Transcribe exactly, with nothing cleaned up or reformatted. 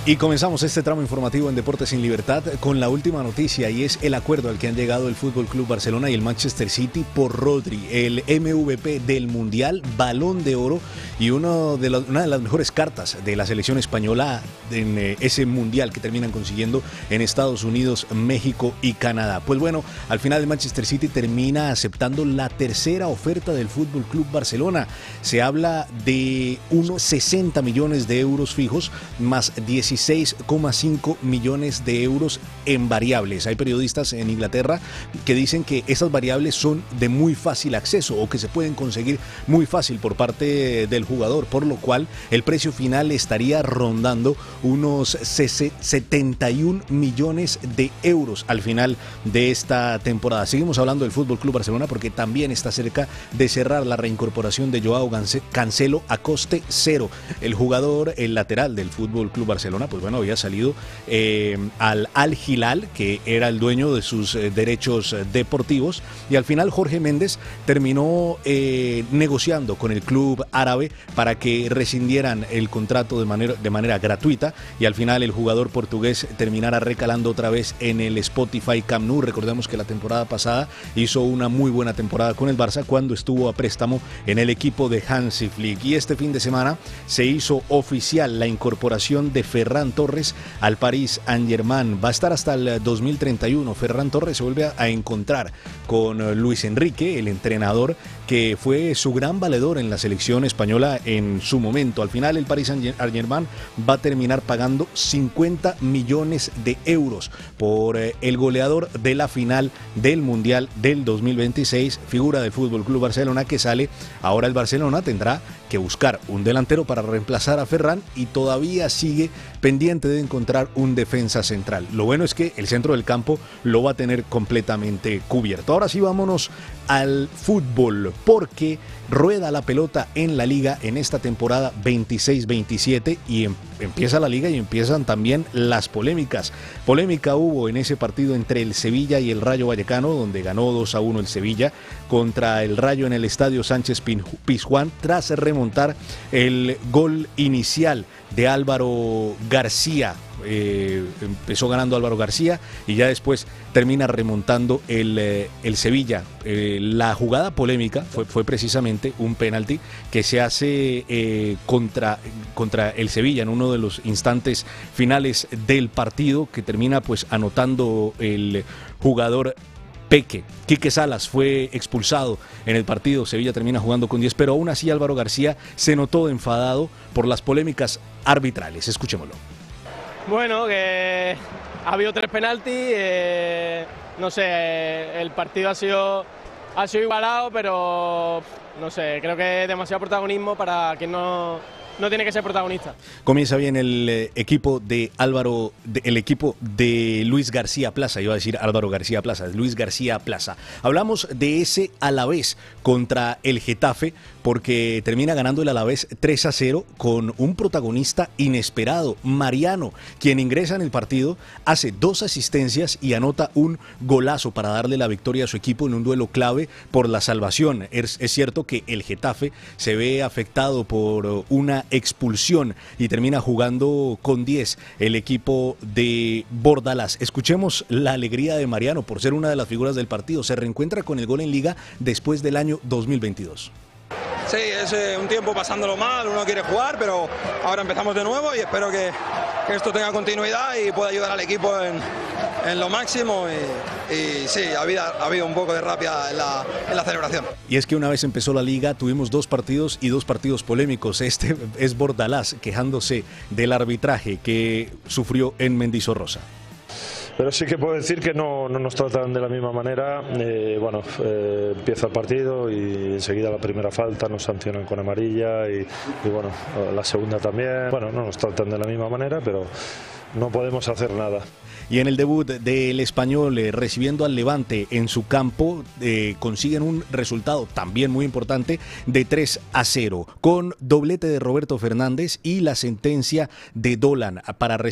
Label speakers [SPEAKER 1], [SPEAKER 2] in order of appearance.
[SPEAKER 1] Y comenzamos este tramo informativo en Deportes sin Libertad con la última noticia, y es el acuerdo al que han llegado el Fútbol Club Barcelona y el Manchester City por Rodri, el M V P del Mundial, Balón de Oro y uno de la, una de las mejores cartas de la selección española en eh, ese Mundial que terminan consiguiendo en Estados Unidos, México y Canadá. Pues bueno, al final el Manchester City termina aceptando la tercera oferta del Fútbol Club Barcelona. Se habla de unos sesenta millones de euros fijos más dieciséis coma cinco millones de euros en variables. Hay periodistas en Inglaterra que dicen que esas variables son de muy fácil acceso o que se pueden conseguir muy fácil por parte del jugador, por lo cual el precio final estaría rondando unos setenta y un millones de euros al final de esta temporada. Seguimos hablando del Fútbol Club Barcelona porque también está cerca de cerrar la reincorporación de Joao Cancelo a coste cero. El jugador, el lateral del Fútbol Club Barcelona, pues bueno, había salido eh, al Al Hilal, que era el dueño de sus eh, derechos deportivos, y al final Jorge Méndez terminó eh, negociando con el club árabe para que rescindieran el contrato de manera, de manera gratuita, y al final el jugador portugués terminara recalando otra vez en el Spotify Camp Nou. Recordemos que la temporada pasada hizo una muy buena temporada con el Barça cuando estuvo a préstamo en el equipo de Hansi Flick, y este fin de semana se hizo oficial la incorporación de Ferran Torres al Paris Saint-Germain. Va a estar hasta el dos mil treinta y uno. Ferran Torres se vuelve a encontrar con Luis Enrique, el entrenador que fue su gran valedor en la selección española en su momento. Al final el Paris Saint-Germain va a terminar pagando cincuenta millones de euros por el goleador de la final del Mundial del dos mil veintiséis, figura del Fútbol Club Barcelona que sale. Ahora el Barcelona tendrá que buscar un delantero para reemplazar a Ferran y todavía sigue pendiente de encontrar un defensa central. Lo bueno es que el centro del campo lo va a tener completamente cubierto. Ahora sí, vámonos al fútbol, porque rueda la pelota en la liga en esta temporada veintiséis veintisiete y em- empieza la liga y empiezan también las polémicas. Polémica hubo en ese partido entre el Sevilla y el Rayo Vallecano, donde ganó dos a uno el Sevilla contra el Rayo en el estadio Sánchez Pizjuán tras remontar el gol inicial de Álvaro García. Eh, empezó ganando Álvaro García y ya después termina remontando el, eh, el Sevilla. Eh, la jugada polémica fue, fue precisamente un penalti que se hace eh, contra, contra el Sevilla en uno de los instantes finales del partido, que termina pues anotando el jugador Peque. Quique Salas fue expulsado en el partido. Sevilla termina jugando con diez, pero aún así Álvaro García se notó enfadado por las polémicas arbitrales. Escuchémoslo.
[SPEAKER 2] Bueno, que ha habido tres penaltis, eh, no sé, eh, el partido ha sido, ha sido igualado, pero no sé, creo que es demasiado protagonismo para quien no, no tiene que ser protagonista.
[SPEAKER 1] Comienza bien el eh, equipo de Álvaro, de, el equipo de Luis García Plaza, iba a decir Álvaro García Plaza, Luis García Plaza. Hablamos de ese Alavés contra el Getafe, porque termina ganando el Alavés tres a cero con un protagonista inesperado, Mariano, quien ingresa en el partido, hace dos asistencias y anota un golazo para darle la victoria a su equipo en un duelo clave por la salvación. Es, es cierto que el Getafe se ve afectado por una expulsión y termina jugando con diez el equipo de Bordalás. Escuchemos la alegría de Mariano por ser una de las figuras del partido. Se reencuentra con el gol en Liga después del año dos mil veintidós.
[SPEAKER 3] Sí, es eh, un tiempo pasándolo mal, uno quiere jugar, pero ahora empezamos de nuevo y espero que, que esto tenga continuidad y pueda ayudar al equipo en, en lo máximo. Y, y sí, ha habido, ha habido un poco de rabia en la, en la celebración.
[SPEAKER 1] Y es que una vez empezó la liga tuvimos dos partidos y dos partidos polémicos. Este es Bordalás quejándose del arbitraje que sufrió en Mendizorroza.
[SPEAKER 4] Pero sí que puedo decir que no, no nos tratan de la misma manera. Eh, bueno, eh, empieza el partido y enseguida la primera falta nos sancionan con amarilla y, y bueno, la segunda también. Bueno, no nos tratan de la misma manera, pero no podemos hacer nada.
[SPEAKER 1] Y en el debut del Español, eh, recibiendo al Levante en su campo, eh, consiguen un resultado también muy importante de tres a cero, con doblete de Roberto Fernández y la sentencia de Dolan para recibir